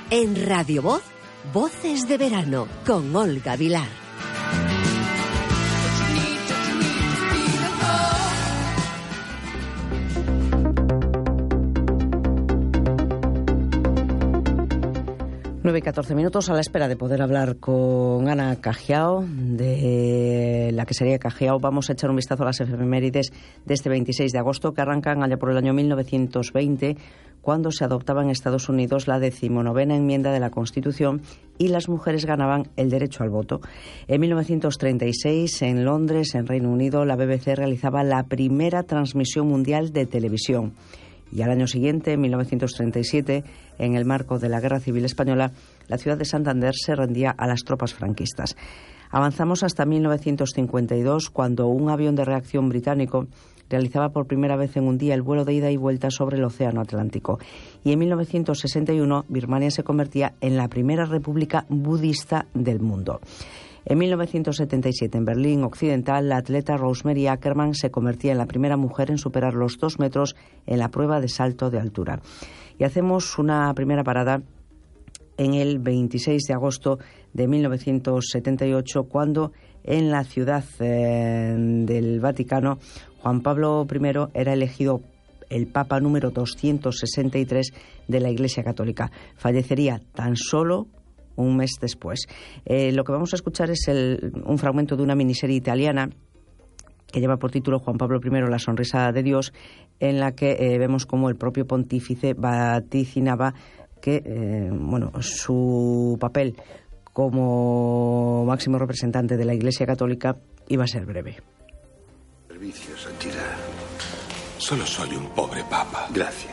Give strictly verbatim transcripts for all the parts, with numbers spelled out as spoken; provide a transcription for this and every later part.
En Radio Voz, Voces de Verano, con Olga Vilar. nueve y catorce minutos a la espera de poder hablar con Ana Cajiao, de la que sería Cajiao. Vamos a echar un vistazo a las efemérides de este veintiséis de agosto, que arrancan allá por el año mil novecientos veinte, cuando se adoptaba en Estados Unidos la decimonovena enmienda de la Constitución y las mujeres ganaban el derecho al voto. En mil novecientos treinta y seis, en Londres, en Reino Unido, la B B C realizaba la primera transmisión mundial de televisión. Y al año siguiente, en mil novecientos treinta y siete, en el marco de la Guerra Civil Española, la ciudad de Santander se rendía a las tropas franquistas. Avanzamos hasta mil novecientos cincuenta y dos, cuando un avión de reacción británico realizaba por primera vez en un día el vuelo de ida y vuelta sobre el Océano Atlántico. Y en mil novecientos sesenta y uno, Birmania se convertía en la primera república budista del mundo. En mil novecientos setenta y siete, en Berlín Occidental, la atleta Rosemary Ackerman se convertía en la primera mujer en superar los dos metros en la prueba de salto de altura. Y hacemos una primera parada en el veintiséis de agosto de mil novecientos setenta y ocho, cuando en la ciudad eh, del Vaticano, Juan Pablo primero era elegido el Papa número doscientos sesenta y tres de la Iglesia Católica. Fallecería tan solo un mes después. Eh, lo que vamos a escuchar es el, un fragmento de una miniserie italiana que lleva por título Juan Pablo primero, la sonrisa de Dios, en la que eh, vemos cómo el propio pontífice vaticinaba que eh, bueno, su papel como máximo representante de la Iglesia Católica iba a ser breve. Servicio, santidad. Solo soy un pobre papa. Gracias.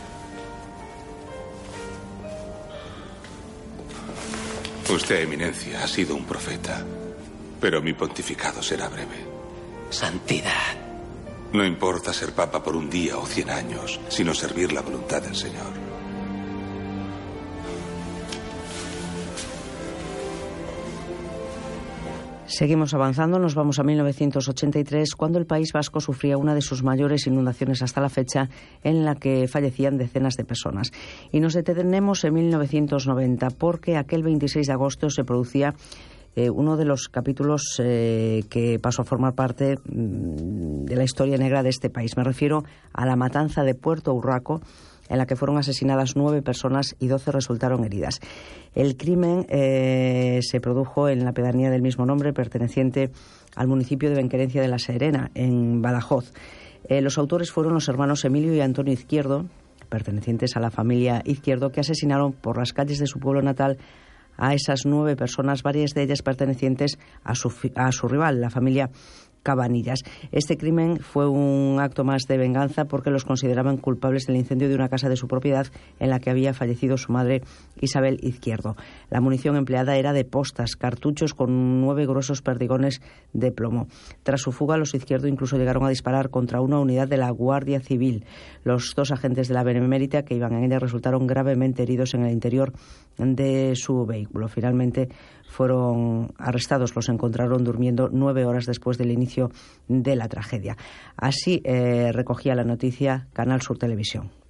Usted, eminencia, ha sido un profeta, pero mi pontificado será breve. Santidad. No importa ser papa por un día o cien años, sino servir la voluntad del Señor. Seguimos avanzando, nos vamos a mil novecientos ochenta y tres, cuando el País Vasco sufría una de sus mayores inundaciones hasta la fecha, en la que fallecían decenas de personas. Y nos detenemos en mil novecientos noventa, porque aquel veintiséis de agosto se producía eh, uno de los capítulos eh, que pasó a formar parte mmm, de la historia negra de este país. Me refiero a la matanza de Puerto Urraco, en la que fueron asesinadas nueve personas y doce resultaron heridas. El crimen eh, se produjo en la pedanía del mismo nombre, perteneciente al municipio de Benquerencia de la Serena, en Badajoz. Eh, los autores fueron los hermanos Emilio y Antonio Izquierdo, pertenecientes a la familia Izquierdo, que asesinaron por las calles de su pueblo natal a esas nueve personas, varias de ellas pertenecientes a su, a su rival, la familia Cabanillas. Este crimen fue un acto más de venganza, porque los consideraban culpables del incendio de una casa de su propiedad en la que había fallecido su madre, Isabel Izquierdo. La munición empleada era de postas, cartuchos con nueve gruesos perdigones de plomo. Tras su fuga, los Izquierdo incluso llegaron a disparar contra una unidad de la Guardia Civil. Los dos agentes de la Benemérita que iban en ella resultaron gravemente heridos en el interior de su vehículo. Finalmente fueron arrestados, los encontraron durmiendo nueve horas después del inicio de la tragedia. Así eh, recogía la noticia Canal Sur Televisión.